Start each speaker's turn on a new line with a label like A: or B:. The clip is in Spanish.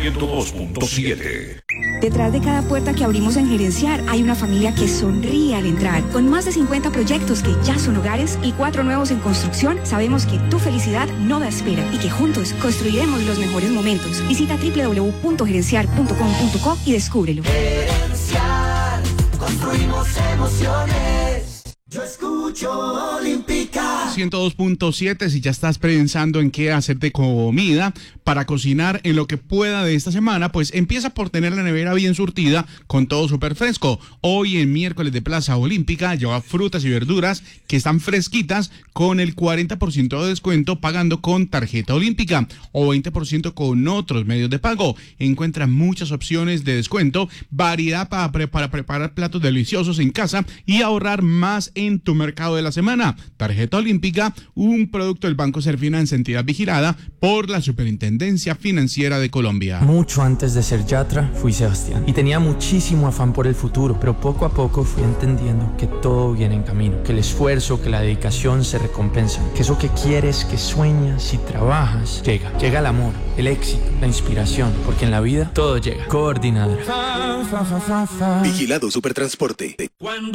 A: 102.7.
B: Detrás de cada puerta que abrimos en Gerenciar hay una familia que sonríe al entrar. Con más de 50 proyectos que ya son hogares y 4 nuevos en construcción, sabemos que tu felicidad no da espera y que juntos construiremos los mejores momentos. Visita www.gerenciar.com.co y descúbrelo.
C: Gerenciar, construimos emociones. Yo escucho Olímpica
D: 102.7. Si ya estás pensando en qué hacer de comida para cocinar en lo que pueda de esta semana, pues empieza por tener la nevera bien surtida con todo súper fresco. Hoy en miércoles de Plaza Olímpica lleva frutas y verduras que están fresquitas con el 40% de descuento pagando con tarjeta olímpica o 20% con otros medios de pago. Encuentra muchas opciones de descuento, variedad para preparar platos deliciosos en casa y ahorrar más en tu mercado de la semana. Tarjeta Olímpica, un producto del Banco Serfinanza, entidad vigilada por la Superintendencia Financiera de Colombia.
E: Mucho antes de ser Yatra, fui Sebastián y tenía muchísimo afán por el futuro, pero poco a poco fui entendiendo que todo viene en camino, que el esfuerzo, que la dedicación se recompensan, que eso que quieres, que sueñas y trabajas, llega el amor, el éxito, la inspiración, porque en la vida todo llega. Coordinadora.
F: Vigilado Supertransporte.